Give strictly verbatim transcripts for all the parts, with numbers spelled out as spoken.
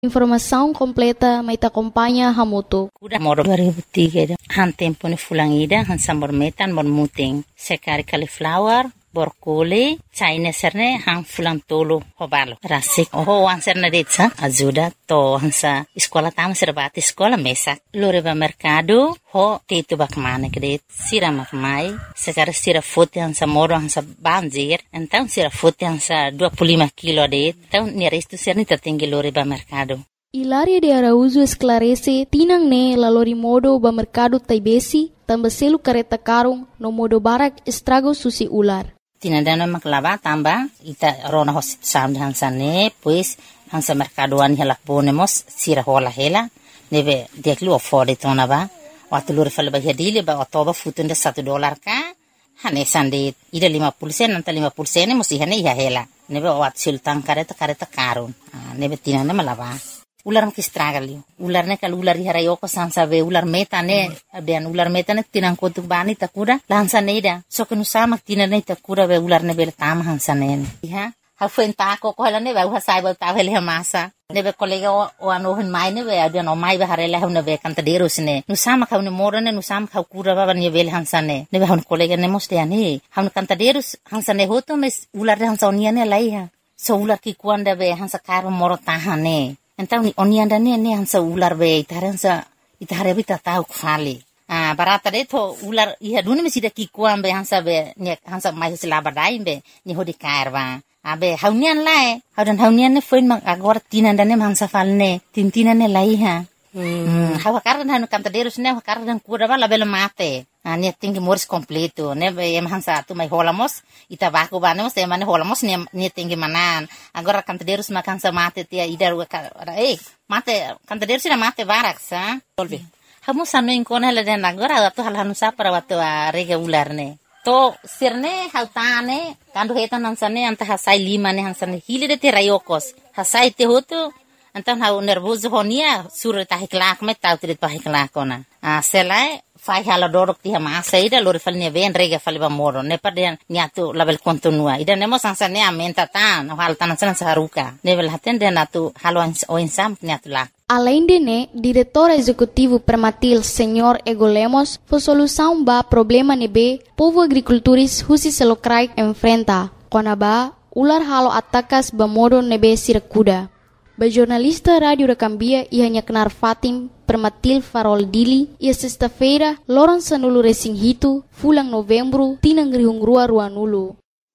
Informação completa mai te acompanha Hamuto. Kuda moro dua ribu tiga han tempo ni fulang ida han sambor metan bon muting sekari cauliflower borkole China serne han fulang tolo hobalo rasik oh wan serne detsa ajuda to hansa sekolah tamu serbat sekolah mesak lore ba mercado ho tetu bakmane kede sira makmai sekari sira fote hansa moro hansa banjir então sira fote hansa dua puluh lima kilo det então ni resto serni tertinggi lore ba mercado. Hilaria de Araújo esclarece tinang ne lalori modo ba mercado taibesi tambah selu kareta karung no modo barak estrago susi ular. Tinandana maklava tamba ita rona hosit sam hansa ne pues hansa mercadoan hela ponemos sira hola hela neve deklu afford tona ba waktu lur fal ba hedile ba otoba futunde satu dolar ka hane sande ida lima puluh sen nanta lima puluh sen musi hane ya hela neve wat sultan kareta kareta karun neve tinanda malava ular maki stragali ular ne kal ular hara yoko sansa ve ular meta ne abian ular meta ne tinang kotuk bani takura lansa ne ida so kenu sama tinane takura ve ular ne bel tam hansa ne ha ha fen ta ko ko ne ve ha sai ba ta vele masa ne ve kolega o ano hin mai ne ve abian o mai ve harela ne ve kanta deros ne nu sama ka ne morane nu sama ka kura ba ne vel hansa ne ne ve han kolega ne moste ani han kanta deros hansa ne hoto mes ular hansa onia ne lai ha so ular ki kuanda ve hansa karo moro tahane. Então, onianda ne ne hansa ular be itaransa itare bita tau kfali. Ah, barata de to ular iha duni mesida kikuan be hansa be ne hansa mai selaba daim be ni hodi karwa. Abe haunian lae, haudan haunian ne foin mang agora tinanda ne hansa falne, tintina ne laiha. Hmm, hawa kardan hanu kanta derus ne hawa kardan kura ba label mate. Ah, ne tinggi moris completo, ne be em hansa tu mai holamos, ita baku banemos e mane holamos ne ne tinggi manan. Agora kanta derus makan sa mate tia idar eh mate kanta derus na mate barak sa. Tolbi. Hamu sanu inkon hele den agora tu hal hanu sa para watu rega ular ne. To sirne hautane kandu hetan hansane anta hasai lima ne hansane hili de te rayokos. Hasai te hotu antan hau nervoso honia sur ta hiklak me tau trit pa hiklak ona. Ah selai fai hala dorok ti hama saida lor fal ne ven rega fal ba moro ne paden niatu label kontinua ida nemo sansane amenta tan hal tan san saruka nevel haten den atu halo o insam niatu la. Além de né, diretor executivo Permatil, senhor Ego Lemos, foi solução ba problema nebe povo agricultores husi selokrai enfrenta. Kona ba ular halo atakas ba modo nebe sirakuda. Ba jornalista rádio da Cambia ia hanya kenar Fatim Permatil Farol Dili ia sexta-feira loron sanulu resing hitu fulang novembro tinang rihung rua rua nulu.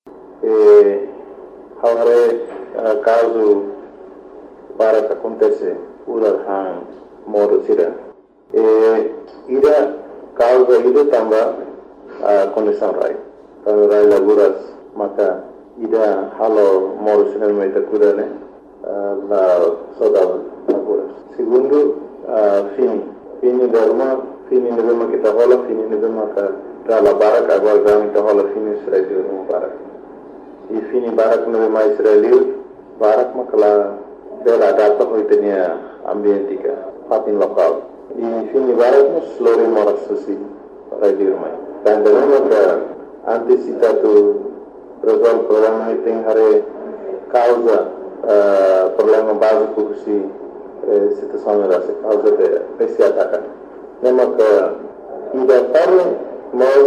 Eh, haware uh, caso para que acontece ular hang modo sira. Eh, ida causa ida tamba uh, condição rai. Kalau rai laguras maka ida halo modo sira meta kuda ne uh, la saudade laguras. Segundo uh, fini fini derma fini nebema kita hola fini nebema ka dala barak agora gami ta hola fini Israel no barak. E fini barak nebema Israel barak makala dela data hoitenia ambientika fatin lokal di sini barat mus lori moras susi pakai di rumah dan dengan ke antisipasi resolve problema itu hari causa uh, problema básico si eh, situação da causa de esse ataque. Nemo que ida para nós